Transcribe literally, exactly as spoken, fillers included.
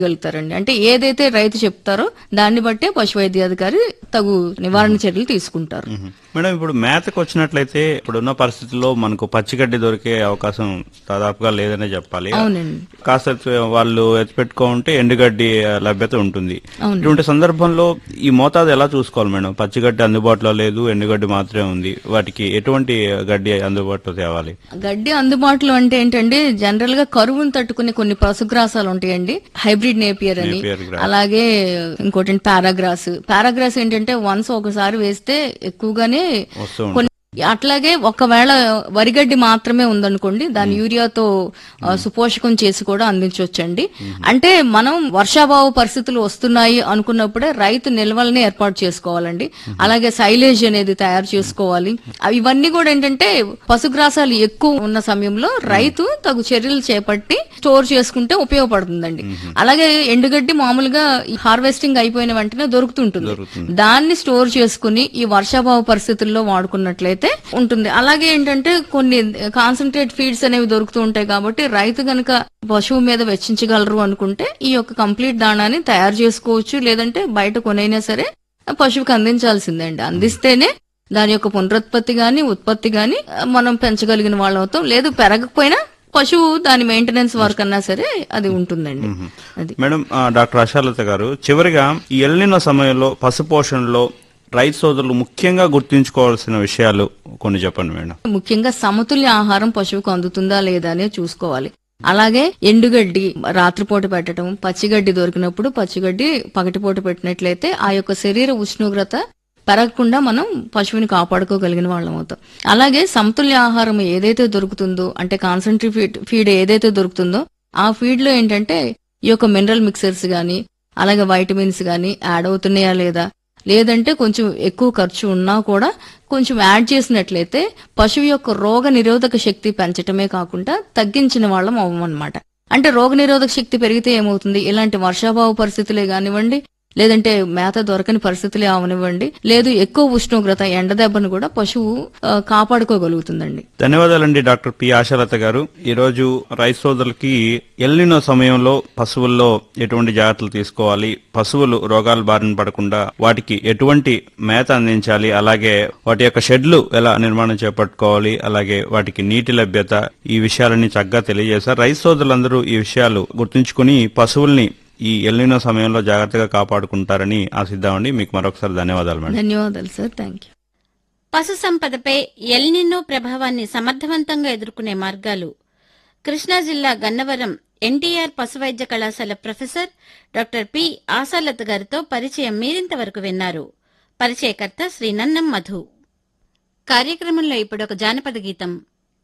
గలుగుతారండి. అంటే ఏదైతే రైతు చెప్తారో దాన్ని బట్టే పశు వైద్యాధికారి తగు నివారణ చర్యలు తీసుకుంటారు. మేడం, ఇప్పుడు మేతకు వచ్చినట్లయితే ఇప్పుడున్న పరిస్థితుల్లో మనకు పచ్చిగడ్డి దొరికే అవకాశం దాదాపుగా లేదనే చెప్పాలి. అవునండి. కాస్త వాళ్ళు ఎత్తిపెట్టుకుంటే ఎండుగడ్డి లభ్యత ఉంటుంది. అవును. ఇటువంటి సందర్భంలో ఈ మోతాదు ఎలా చూసుకోవాలి మేడం? పచ్చిగడ్డి అందుబాటులో లేదు, ఎండుగడ్డి మాత్రమే ఉంది. వాటికి ఎటువంటి గడ్డి అందుబాటులో తేవాలి? గడ్డి అందుబాటులో అంటే ఏంటంటే జనరల్ గా కరువును తట్టుకునే కొన్ని పశుగ్రాసాలు ఉంటాయండి. హైబ్రిడ్ నేపియర్ అని, నేపియర్ గ్రాస్. అలాగే ఇంకోటి పారాగ్రాస్. పారాగ్రాస్ ఏంటంటే వన్స్ ఒకసారి వేస్తే ఎక్కువగానే వస్తూ ఉంటుంది. కొన్ని అట్లాగే ఒకవేళ వరిగడ్డి మాత్రమే ఉందనుకోండి దాని యూరియాతో ఆ, సుపోషకం చేసి కూడా అందించవచ్చండి. అంటే మనం వర్షాభావ పరిస్థితులు వస్తున్నాయి అనుకున్నప్పుడే రైతు నిల్వల్ని ఏర్పాటు చేసుకోవాలండి. అలాగే సైలేజ్ అనేది తయారు చేసుకోవాలి. అవి ఇవన్నీ కూడా ఏంటంటే పశుగ్రాసాలు ఎక్కువ ఉన్న సమయంలో రైతు తగు చర్యలు చేపట్టి స్టోర్ చేసుకుంటే ఉపయోగపడుతుందండి. అలాగే ఎండుగడ్డి మామూలుగా హార్వెస్టింగ్ అయిపోయిన వెంటనే దొరుకుతుంటుంది. దాన్ని స్టోర్ చేసుకుని ఈ వర్షాభావ పరిస్థితుల్లో వాడుకున్నట్లయితే ఉంటుంది. అలాగే ఏంటంటే కొన్ని కాన్సన్ట్రేట్ ఫీడ్స్ అనేవి దొరుకుతూ ఉంటాయి కాబట్టి రైతు గనక పశువు మీద వెచ్చించగలరు అనుకుంటే ఈ యొక్క కంప్లీట్ దాణాన్ని తయారు చేసుకోవచ్చు. లేదంటే బయట కొనైనా సరే పశువుకి అందించాల్సిందే అండి. అందిస్తేనే దాని యొక్క పునరుత్పత్తి గాని ఉత్పత్తి గాని మనం పెంచగలిగిన వాళ్ళం అవుతాం. లేదు పెరగకపోయినా పశువు దాని మెయింటెనెన్స్ వర్క్ అన్నా సరే అది ఉంటుందండి. అది మేడం, ఆ, డాక్టర్ ఆశాలత గారు, చివరిగా ఈ ఎల్నినో సమయంలో పశు పోషణలో రైతు సోదరులు ముఖ్యంగా గుర్తుంచుకోవాల్సిన విషయాలు కొన్ని చెప్పండి మేడం. ముఖ్యంగా సమతుల్య ఆహారం పశువుకు అందుతుందా లేదా అనేది చూసుకోవాలి. అలాగే ఎండుగడ్డి రాత్రిపూట పెట్టడం, పచ్చిగడ్డి దొరికినప్పుడు పచ్చిగడ్డి పగటిపూట పెట్టినట్లయితే ఆ యొక్క శరీర ఉష్ణోగ్రత పెరగకుండా మనం పశువుని కాపాడుకోగలిగిన వాళ్ళం అవుతాం. అలాగే సమతుల్య ఆహారం ఏదైతే దొరుకుతుందో అంటే కాన్సన్ట్రేట్ ఫీడ్ ఫీడ్ ఏదైతే దొరుకుతుందో ఆ ఫీడ్ లో ఏంటంటే ఈ యొక్క మినరల్ మిక్సర్స్ గాని అలాగే వైటమిన్స్ గాని యాడ్ అవుతున్నాయా లేదా, లేదంటే కొంచెం ఎక్కువ ఖర్చు ఉన్నా కూడా కొంచెం యాడ్ చేసినట్లయితే పశువు యొక్క రోగ నిరోధక శక్తి పెంచటమే కాకుండా తగ్గించిన వాళ్ళం అవ్వమన్నమాట. అంటే రోగ నిరోధక శక్తి పెరిగితే ఏమవుతుంది, ఇలాంటి వర్షాభావ పరిస్థితులే కానివ్వండి, లేదంటే మేత దొరకని పరిస్థితులే అవనివ్వండి, లేదు ఎక్కువ ఉష్ణోగ్రత ఎండ దెబ్బను కూడా పశువు ఆ, కాపాడుకోగలుగుతుందండి. ధన్యవాదాలండి డాక్టర్ పి ఆశాలత గారు. ఈ రోజు రైతు సోదరులకి ఎల్నినో సమయంలో పశువుల్లో ఎటువంటి జాగ్రత్తలు తీసుకోవాలి, పశువులు రోగాల బారిన పడకుండా వాటికి ఎటువంటి మేత అందించాలి, అలాగే వాటి యొక్క షెడ్లు ఎలా నిర్మాణం చేపట్టుకోవాలి, అలాగే వాటికి నీటి లభ్యత, ఈ విషయాలన్నీ చక్కగా తెలియజేశారు. రైతు సోదరులందరూ ఈ విషయాలు గుర్తుంచుకుని పశువుల్ని ఈ ఎల్నినో సమయంలో జాగ్రత్తగా కాపాడుకుంటారని ఆశిద్దామండి. మీకు మరొకసారి ధన్యవాదాలు మేడం. ధన్యవాదాలు సార్. Thank you. పశు సంపదపై ఎల్నినో ప్రభావాన్ని సమర్థవంతంగా ఎదుర్కొనే మార్గాలు కృష్ణా జిల్లా గన్నవరం ఎన్టీఆర్ పశువైద్య కళాశాల ప్రొఫెసర్ డాక్టర్ పి ఆశాలత గారితో పరిచయం మీరింతవరకు విన్నారు. పరిచయకర్త శ్రీ నన్నం మధు. కార్యక్రమంలో ఇప్పుడొక జానపద గీతం.